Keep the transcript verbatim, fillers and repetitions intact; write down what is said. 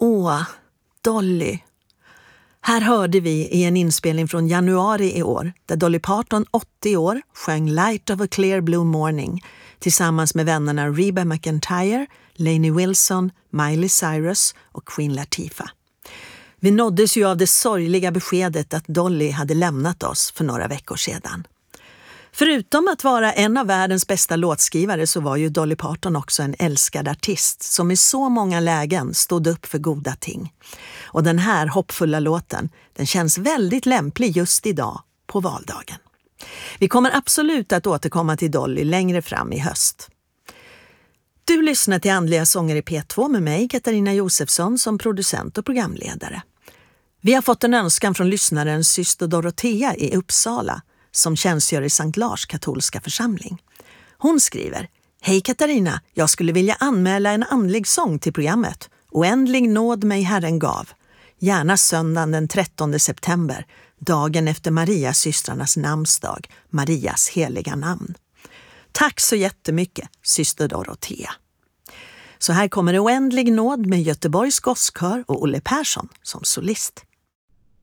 Åh, Dolly. Här hörde vi i en inspelning från januari i år där Dolly Parton, åttio år, sjöng Light of a Clear Blue Morning tillsammans med vännerna Reba McEntire, Lainey Wilson, Miley Cyrus och Queen Latifah. Vi nåddes ju av det sorgliga beskedet att Dolly hade lämnat oss för några veckor sedan. Förutom att vara en av världens bästa låtskrivare så var ju Dolly Parton också en älskad artist som i så många lägen stod upp för goda ting. Och den här hoppfulla låten, den känns väldigt lämplig just idag på valdagen. Vi kommer absolut att återkomma till Dolly längre fram i höst. Du lyssnar till Andliga sånger i P två med mig, Katarina Josefsson, som producent och programledare. Vi har fått en önskan från lyssnaren syster Dorothea i Uppsala som tjänstgör i Sankt Lars katolska församling. Hon skriver: Hej Katarina, jag skulle vilja anmäla en andlig sång till programmet. Oändlig nåd mig Herren gav. Gärna söndagen den trettonde september, dagen efter Marias systrarnas namnsdag, Marias heliga namn. Tack så jättemycket, syster Dorothea. Så här kommer Oändlig nåd med Göteborgs Gosskör och Olle Persson som solist.